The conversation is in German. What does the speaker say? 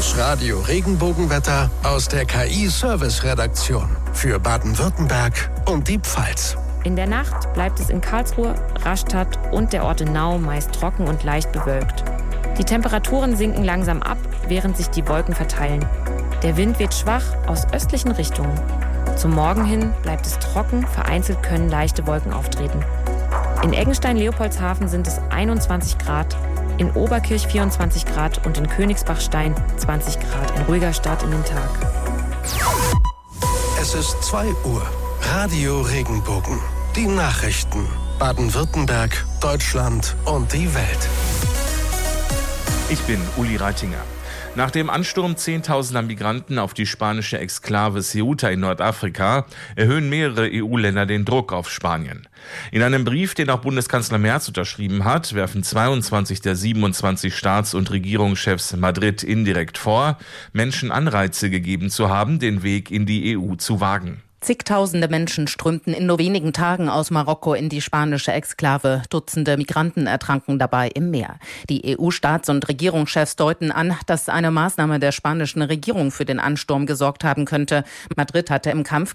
Das Radio Regenbogenwetter aus der KI-Service-Redaktion für Baden-Württemberg und die Pfalz. In der Nacht bleibt es in Karlsruhe, Rastatt und der Ortenau meist trocken und leicht bewölkt. Die Temperaturen sinken langsam ab, während sich die Wolken verteilen. Der Wind weht schwach aus östlichen Richtungen. Zum Morgen hin bleibt es trocken, vereinzelt können leichte Wolken auftreten. In Eggenstein-Leopoldshafen sind es 21 Grad, in Oberkirch 24 Grad und in Königsbachstein 20 Grad. Ein ruhiger Start in den Tag. Es ist 2 Uhr. Radio Regenbogen. Die Nachrichten. Baden-Württemberg, Deutschland und die Welt. Ich bin Uli Reitinger. Nach dem Ansturm zehntausender Migranten auf die spanische Exklave Ceuta in Nordafrika erhöhen mehrere EU-Länder den Druck auf Spanien. In einem Brief, den auch Bundeskanzler Merz unterschrieben hat, werfen 22 der 27 Staats- und Regierungschefs Madrid indirekt vor, Menschen Anreize gegeben zu haben, den Weg in die EU zu wagen. Zigtausende Menschen strömten in nur wenigen Tagen aus Marokko in die spanische Exklave. Dutzende Migranten ertranken dabei im Meer. Die EU-Staats- und Regierungschefs deuten an, dass eine Maßnahme der spanischen Regierung für den Ansturm gesorgt haben könnte. Madrid hatte im Kampf